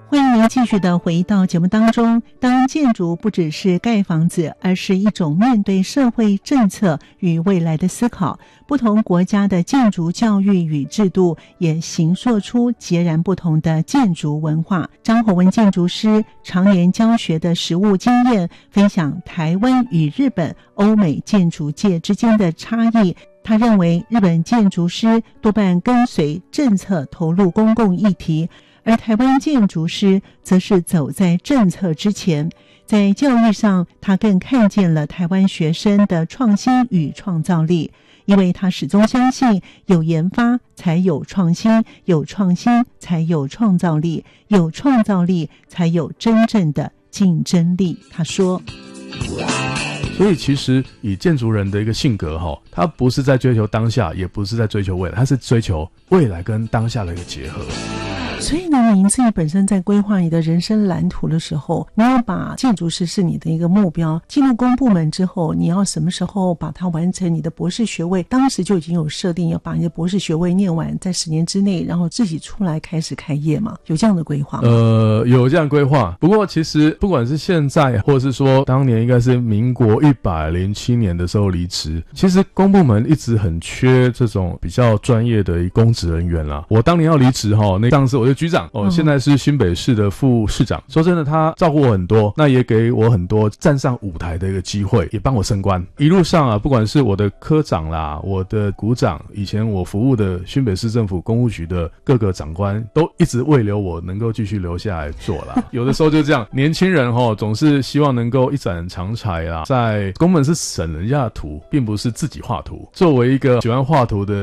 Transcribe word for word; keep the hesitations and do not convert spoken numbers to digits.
欢迎您继续的回到节目当中。当建筑不只是盖房子，而是一种面对社会政策与未来的思考。不同国家的建筑教育与制度也形塑出截然不同的建筑文化。张宏文建筑师常年教学的实务经验，分享台湾与日本、欧美建筑界之间的差异。他认为日本建筑师多半跟随政策投入公共议题，而台湾建筑师则是走在政策之前。在教育上，他更看见了台湾学生的创新与创造力，因为他始终相信有研发才有创新，有创新才有创造力，有创造力才有真正的竞争力。他说， 所以其实以建筑人的一个性格齁，他不是在追求当下，也不是在追求未来，他是追求未来跟当下的一个结合。 所以呢，您自己本身在规划你的人生蓝图的时候，你要把建筑师是你的一个目标，进入公部门之后，你要什么时候把它完成你的博士学位，当时就已经有设定要把你的博士学位念完，在十年之内，然后自己出来开始开业嘛？有这样的规划吗？ 呃，有这样规划。不过其实不管是现在，或者是说当年应该是民国一百零七年的时候离职，其实公部门一直很缺这种比较专业的公职人员啦。我当年要离职齁，那当时我就局长哦，现在是新北市的副市长。说真的，他照顾我很多，那也给我很多站上舞台的一个机会，也帮我升官。一路上啊，不管是我的科长啦，我的股长，以前我服务的新北市政府公务局的各个长官，都一直慰留我能够继续留下来做啦。有的时候就这样，年轻人齁，总是希望能够一展长才啦。在公部门是审人家的图，并不是自己画图。作为一个喜欢画图的